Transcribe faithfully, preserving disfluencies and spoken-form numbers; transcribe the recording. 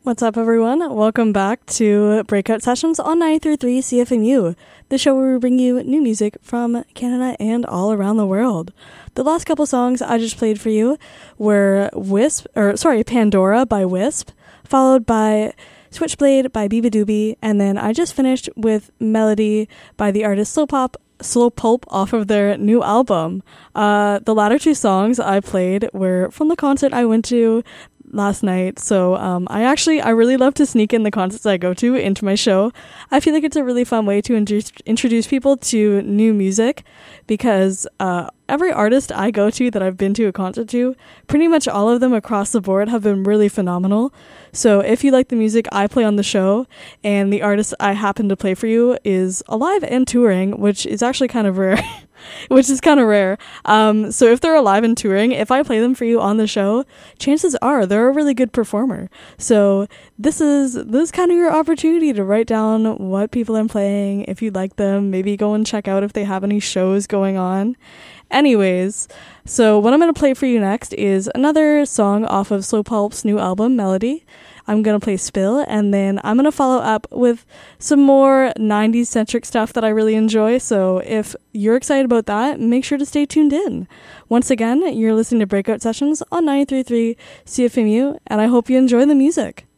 What's up, everyone? Welcome back to Breakout Sessions on ninety-three point three C F M U, the show where we bring you new music from Canada and all around the world. The last couple songs I just played for you were Wisp, or sorry, Pandora by Wisp, followed by Switchblade by Biba Doobie, and then I just finished with Melody by the artist Slow Pop, Slow Pulp off of their new album. Uh, the latter two songs I played were from the concert I went to last night, so um, I actually I really love to sneak in the concerts I go to into my show. I feel like it's a really fun way to introduce introduce people to new music, because uh, every artist I go to that I've been to a concert to, pretty much all of them across the board have been really phenomenal. So if you like the music I play on the show and the artist I happen to play for you is alive and touring, which is actually kind of rare, which is kind of rare. Um, so if they're alive and touring, if I play them for you on the show, chances are they're a really good performer. So this is this is kind of your opportunity to write down what people I'm playing, if you like them, maybe go and check out if they have any shows going on. Anyways, so what I'm going to play for you next is another song off of Slow Pulp's new album, Melody. I'm going to play Spill, and then I'm going to follow up with some more nineties-centric stuff that I really enjoy. So if you're excited about that, make sure to stay tuned in. Once again, you're listening to Breakout Sessions on ninety-three point three C F M U, and I hope you enjoy the music.